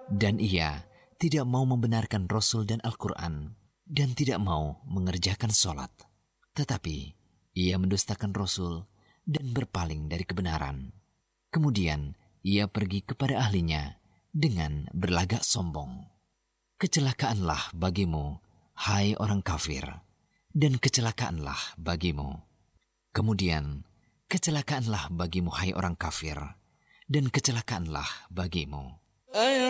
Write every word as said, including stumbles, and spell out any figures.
Dan ia tidak mau membenarkan Rasul dan Al-Quran, dan tidak mau mengerjakan sholat. Tetapi ia mendustakan Rasul dan berpaling dari kebenaran. Kemudian ia pergi kepada ahlinya dengan berlagak sombong. Kecelakaanlah bagimu, hai orang kafir, dan kecelakaanlah bagimu. Kemudian kecelakaanlah bagimu, hai orang kafir, dan kecelakaanlah bagimu.